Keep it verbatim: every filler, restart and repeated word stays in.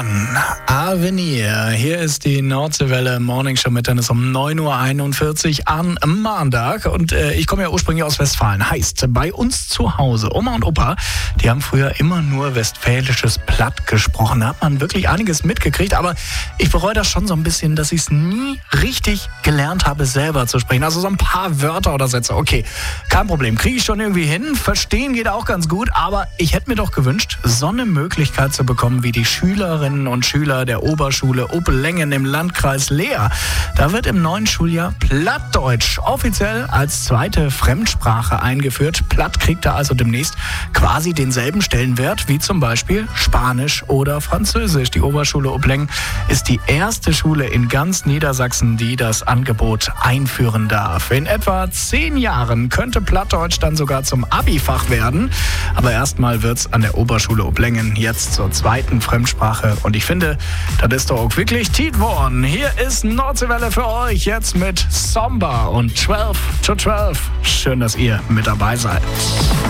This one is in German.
Mann, Avenir. Hier ist die Nordseewelle Morning Show mit Dennis um neun Uhr einundvierzig am Montag. Und äh, ich komme ja ursprünglich aus Westfalen. Heißt, bei uns zu Hause, Oma und Opa, die haben früher immer nur westfälisches Platt gesprochen. Da hat man wirklich einiges mitgekriegt. Aber ich bereue das schon so ein bisschen, dass ich es nie richtig gelernt habe, selber zu sprechen. Also so ein paar Wörter oder Sätze. Okay, kein Problem. Kriege ich schon irgendwie hin. Verstehen geht auch ganz gut. Aber ich hätte mir doch gewünscht, so eine Möglichkeit zu bekommen, wie die Schülerinnen und Schüler der Oberschule Oppelängen im Landkreis Leer. Da wird im neuen Schuljahr Plattdeutsch offiziell als zweite Fremdsprache eingeführt. Platt kriegt da also demnächst quasi denselben Stellenwert wie zum Beispiel Spanisch oder Französisch. Die Oberschule Oppelängen ist die erste Schule in ganz Niedersachsen, die das Angebot einführen darf. In etwa zehn Jahren könnte Plattdeutsch dann sogar zum Abi-Fach werden. Aber erstmal wird es an der Oberschule Oppelängen jetzt zur zweiten Fremdsprache. Und ich finde, das ist doch auch wirklich Tiet worden. Hier ist Nordseewelle für euch jetzt mit Somba und zwölf zu zwölf. Schön, dass ihr mit dabei seid.